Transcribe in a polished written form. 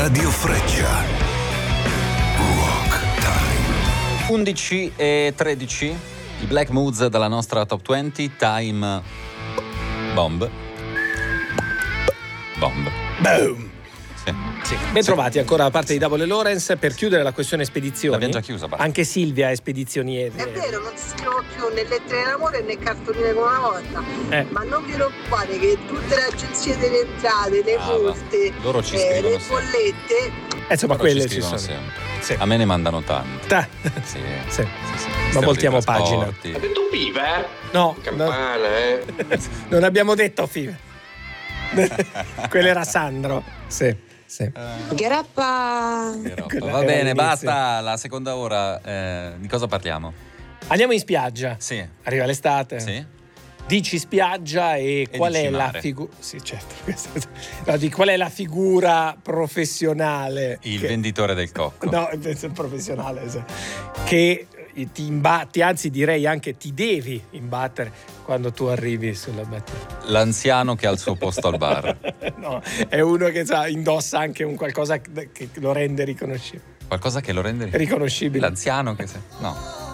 Radio Freccia. Rock Time. 11:13, i Black Moods dalla nostra Top 20, Time Bomb. Boom. Sì. Ben trovati ancora da parte di Davole Lorenz per chiudere la questione spedizioni. L'abbiamo già chiusa, basta. Anche Silvia è spedizioniere. È vero, non si scrivono più né lettere d'amore né cartoline come una volta. Ma non vi preoccupate che tutte le agenzie delle entrate, le multe, loro ci scrivono le sempre. bollette. Insomma, Loro quelle ci ci scrivono sono. sempre. Sì. A me ne mandano tanti. Sì. Sì. Sì. Ma voltiamo Sistema dei pagina. trasporti. Ha detto Piver? No, Campana, non abbiamo detto Five. Quello era Sandro. Sì. Gherappa. Va bene, basta. La seconda ora, di cosa parliamo? Andiamo in spiaggia. Sì. Arriva l'estate. Sì. Dici spiaggia e qual dici è la mare. figura? Sì, certo. No, di qual è la figura professionale? Il venditore del cocco. No, penso professionale, sì. Che ti imbatti, anzi direi anche ti devi imbattere quando tu arrivi sulla batteria. L'anziano che ha il suo posto al bar. No, è uno che indossa anche un qualcosa che lo rende riconoscibile. Qualcosa che lo rende Riconoscibile. L'anziano che no.